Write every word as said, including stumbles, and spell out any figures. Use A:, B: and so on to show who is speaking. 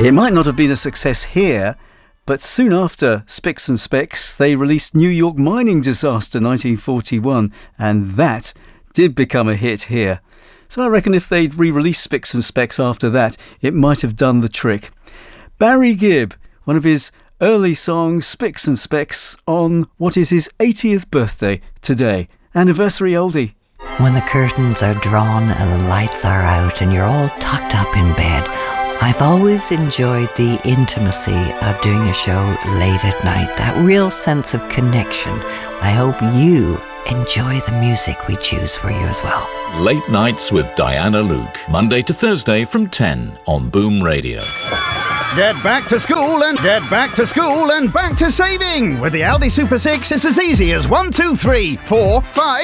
A: It might not have been a success here, but soon after Spicks and Specks, they released New York Mining Disaster nineteen forty-one, and that did become a hit here. So I reckon if they'd re-released Spicks and Specks after that, it might have done the trick. Barry Gibb, one of his early songs, Spicks and Specks, on what is his eightieth birthday today. Anniversary oldie.
B: When the curtains are drawn and the lights are out and you're all tucked up in bed, I've always enjoyed the intimacy of doing a show late at night, that real sense of connection. I hope you enjoy the music we choose for you as well.
C: Late Nights with Diana Luke, Monday to Thursday from ten on Boom Radio.
D: Get back to school and get back to school and back to saving. With the Aldi Super six, it's as easy as one, two, three, four, five.